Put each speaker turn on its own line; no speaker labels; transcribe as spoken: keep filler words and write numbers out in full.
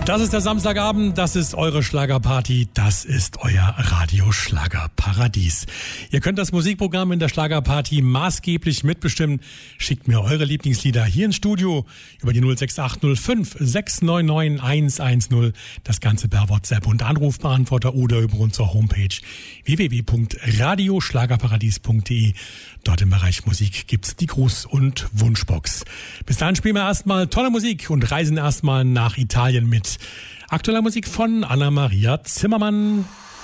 Das ist der Samstagabend, das ist eure Schlagerparty, das ist euer Radio-Schlagerparadies. Ihr könnt das Musikprogramm in der Schlagerparty maßgeblich mitbestimmen. Schickt mir eure Lieblingslieder hier ins Studio über die null sechs acht null fünf sechs neun neun eins eins null. Das Ganze per WhatsApp und Anrufbeantworter oder über unsere Homepage w w w punkt radioschlagerparadies punkt de. Dort im Bereich Musik gibt's die Gruß- und Wunschbox. Bis dahin spielen wir erstmal tolle Musik und reisen erstmal nach Italien mit aktueller Musik von Anna-Maria Zimmermann.